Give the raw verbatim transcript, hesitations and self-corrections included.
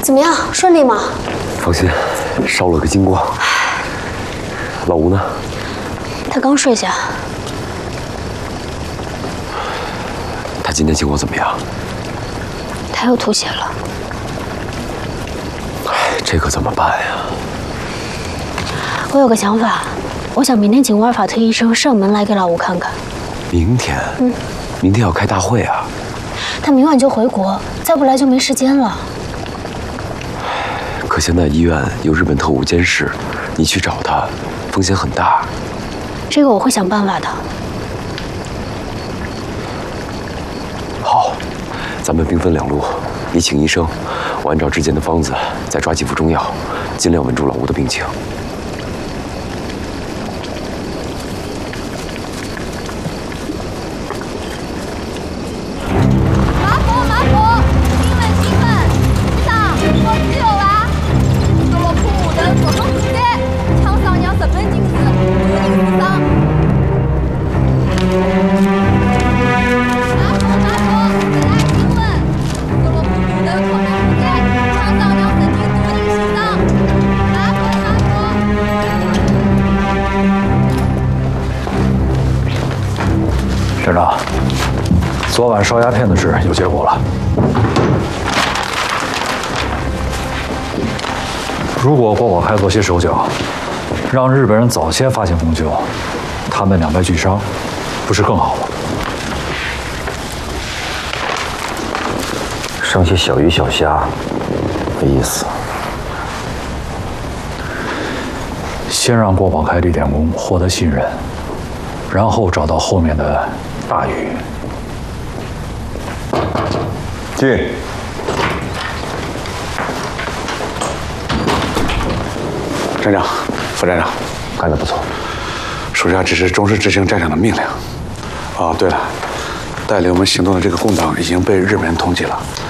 怎么样，顺利吗？ 放心，烧了个精光。老吴呢？ 他刚睡下。 他今天情况怎么样？ 他又吐血了。 哎，这可怎么办呀？ 我有个想法，我想明天请沃尔法特医生上门来给老吴看看。 明天？嗯，明天要开大会啊。 他明晚就回国，再不来就没时间了。 可现在医院有日本特务监视，你去找他，风险很大。 这个我会想办法的。 好，咱们兵分两路，你请医生，我按照之前的方子再抓几副中药，尽量稳住老吴的病情。 马虎马虎，新闻新闻，局长，我自由啦！格洛普姆的左横直接，枪伤让日本警司无人死伤。马虎马虎，再来新闻，格洛普姆的左横直接，枪伤让日本警司无人死伤。马虎马虎。 省长，昨晚烧鸦片的事有结果了。如果郭宝开做些手脚，让日本人早些发现功就，他们两败俱伤，不是更好吗？ 伤些小鱼小虾，没意思。 先让郭宝开立点功，获得信任，然后找到后面的大鱼。 进。 站长，副站长， 干得不错。 属下只是忠实执行站长的命令。哦，对了，带领我们行动的这个共党已经被日本人通缉了。